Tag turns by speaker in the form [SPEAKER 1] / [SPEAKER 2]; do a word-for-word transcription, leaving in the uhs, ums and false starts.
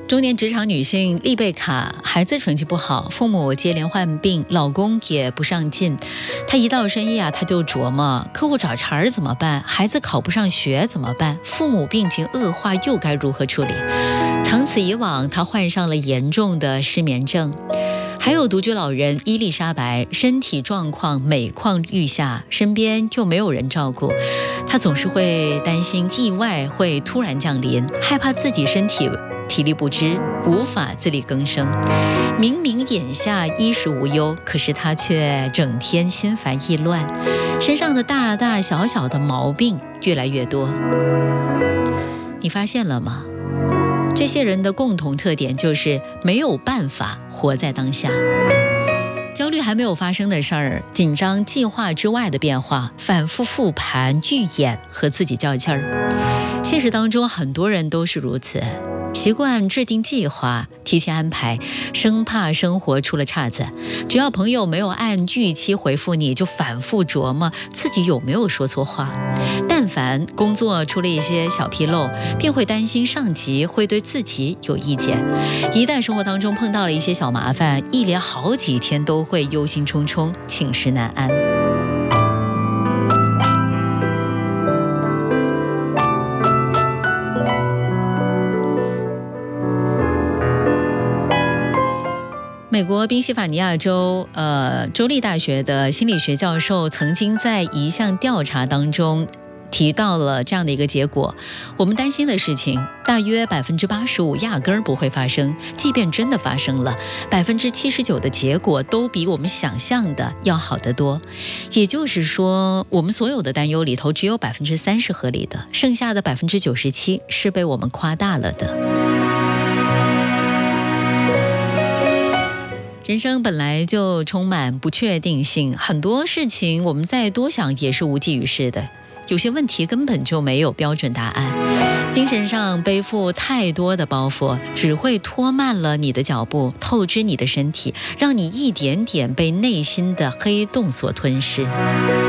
[SPEAKER 1] 中年职场女性丽贝卡，孩子成绩不好，父母接连患病，老公也不上进。她一到深夜啊，她就琢磨客户找茬儿怎么办，孩子考不上学怎么办，父母病情恶化又该如何处理。长此以往，她患上了严重的失眠症。还有独居老人伊丽莎白，身体状况每况愈下，身边又没有人照顾，她总是会担心意外会突然降临，害怕自己身体体力不支，无法自力更生。明明眼下衣食无忧，可是她却整天心烦意乱，身上的大大小小的毛病越来越多。你发现了吗？这些人的共同特点就是没有办法活在当下。焦虑还没有发生的事儿，紧张计划之外的变化，反复复盘预演和自己较劲儿。现实当中很多人都是如此，习惯制定计划，提前安排，生怕生活出了岔子。只要朋友没有按预期回复你，就反复琢磨自己有没有说错话。但凡工作出了一些小纰漏，便会担心上级会对自己有意见。一旦生活当中碰到了一些小麻烦，一连好几天都会忧心忡忡，寝食难安。美国宾夕法尼亚州呃州立大学的心理学教授曾经在一项调查当中提到了这样的一个结果：我们担心的事情大约百分之八十五压根儿不会发生，即便真的发生了，百分之七十九的结果都比我们想象的要好得多。也就是说，我们所有的担忧里头，只有百分之三是合理的，剩下的百分之九十七是被我们夸大了的。人生本来就充满不确定性，很多事情我们再多想也是无济于事的。有些问题根本就没有标准答案，精神上背负太多的包袱，只会拖慢了你的脚步，透支你的身体，让你一点点被内心的黑洞所吞噬。